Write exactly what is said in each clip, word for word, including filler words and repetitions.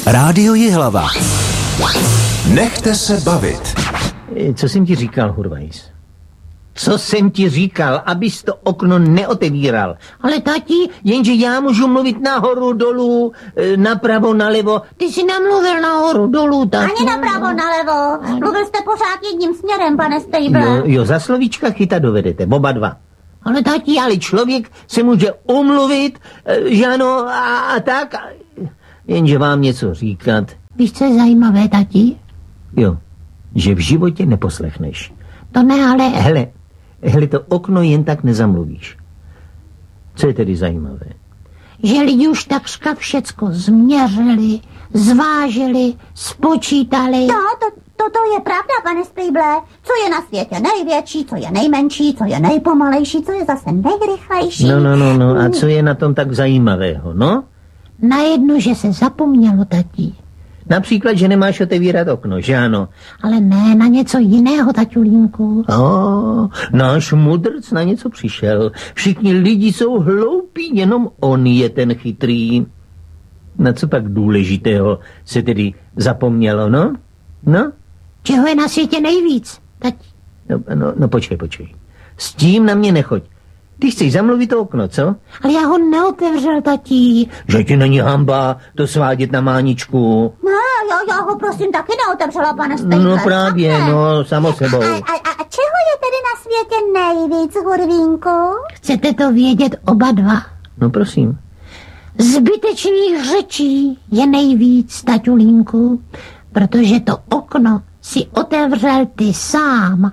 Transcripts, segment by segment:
Rádio Jihlava. Nechte se bavit. Co jsem ti říkal, Hurvajs? Co jsem ti říkal, abys to okno neotevíral? Ale tati, jenže já můžu mluvit nahoru, dolů, napravo, nalevo. Ty jsi namluvil nahoru, dolů, tati. Ani napravo, nalevo. Mluvil jste pořád jedním směrem, pane Stejble. Jo, jo, za slovíčka chytat dovedete, oba dva. Ale tati, ale člověk se může umluvit, že ano, a, a tak. Jenže vám něco říkat. Víš, co je zajímavé, tati? Jo, že v životě neposlechneš. To ne, ale... Hele, hele, to okno jen tak nezamluvíš. Co je tedy zajímavé? Že lidi už takřka všecko změřili, zvážili, spočítali. No, to, to, to je pravda, pane Stejble. Co je na světě největší, co je nejmenší, co je nejpomalejší, co je zase nejrychlejší. No, no, no, no, a co je na tom tak zajímavého, no? Na jedno, že se zapomnělo, tatí. Například, že nemáš otevírat okno, že ano? Ale ne, na něco jiného, taťulínku. Oh, náš mudrc na něco přišel. Všichni lidi jsou hloupí, jenom on je ten chytrý. Na co pak důležitého se tedy zapomnělo, no? No? Čeho je na světě nejvíc, tati? No, no, no počkej, počkej. S tím na mě nechoď. Ty chceš zamluvit to okno, co? Ale já ho neotevřel, tatí. Že ti není hamba to svádět na máničku. No, já, já ho prosím taky neotevřela, pane Stejble. No právě, no, samo sebou. A, a, a, a čeho je tedy na světě nejvíc, Hurvínku? Chcete to vědět oba dva? No prosím. Zbytečných řečí je nejvíc, taťulínku, protože to okno si otevřel ty sám.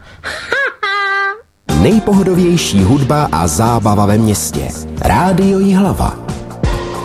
Nejpohodovější hudba a zábava ve městě. Rádio Jihlava.